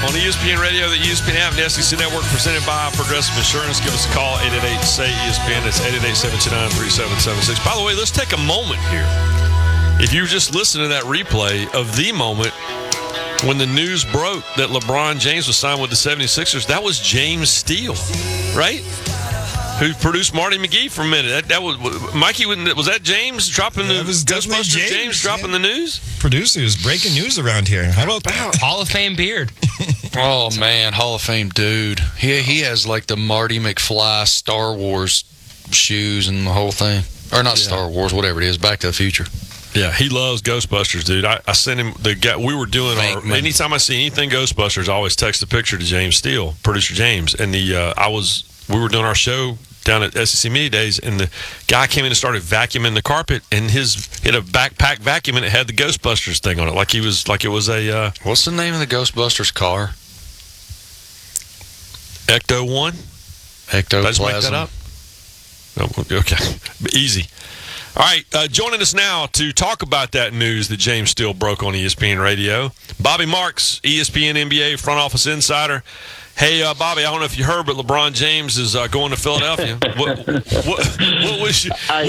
on ESPN Radio, the ESPN app, and the SEC Network, presented by Progressive Insurance. Give us a call, 888-SAY-ESPN. That's 888-729-3776. By the way, let's take a moment here. If you were just listening to that replay of the moment when the news broke that LeBron James was signed with the 76ers, that was James Steele, right? Who produced Marty McGee for a minute. That was Mikey. Was that James dropping the Ghostbusters? James dropping the news. Producers breaking news around here. How about that? Hall of Fame beard. Oh man, Hall of Fame dude. He has like the Marty McFly Star Wars shoes and the whole thing, or not Star Wars, whatever it is. Back to the Future. Yeah, he loves Ghostbusters, dude. I sent him the guy. We were doing anytime I see anything Ghostbusters, I always text a picture to James Steele, producer James, and we were doing our show down at SEC Media Days, and the guy came in and started vacuuming the carpet, and he had a backpack vacuum, and it had the Ghostbusters thing on it, like it was a. What's the name of the Ghostbusters car? Ecto-1? Ectoplasm. Did I just make that up? Oh, okay, easy. All right, joining us now to talk about that news that James Steele broke on ESPN Radio, Bobby Marks, ESPN NBA front office insider. Hey, Bobby, I don't know if you heard, but LeBron James is going to Philadelphia. What was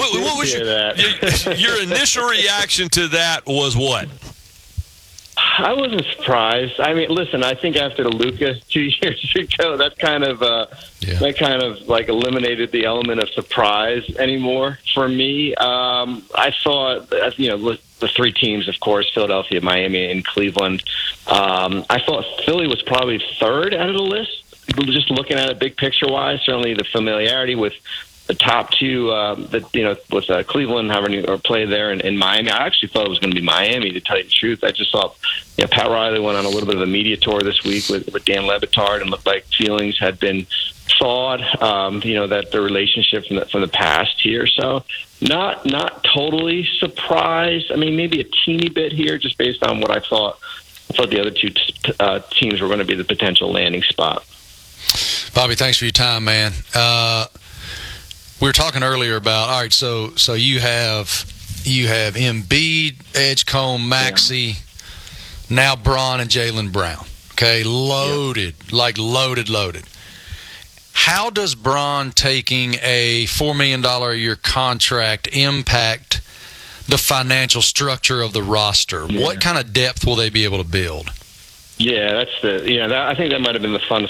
your initial reaction to that was what? I wasn't surprised. I mean, listen, I think after the Luka 2 years ago, that kind of like eliminated the element of surprise anymore for me. I thought, the three teams, of course, Philadelphia, Miami, and Cleveland. I thought Philly was probably third out of the list, just looking at it big picture-wise. Certainly the familiarity with the top two, with Cleveland having to play there in Miami. I actually thought it was going to be Miami, to tell you the truth. I just thought Pat Riley went on a little bit of a media tour this week with Dan Le Batard, and looked like feelings had been thawed, that the relationship from the past here. So not totally surprised. I mean, maybe a teeny bit here, just based on what I thought the other two teams were going to be the potential landing spot. Bobby, thanks for your time, man. We were talking earlier about, all right, so you have Embiid, Edgecombe, Maxey, now Bron and Jaylen Brown. Okay, loaded. How does Bron taking a $4 million a year contract impact the financial structure of the roster? Yeah. What kind of depth will they be able to build? Yeah, I think that might have been the fun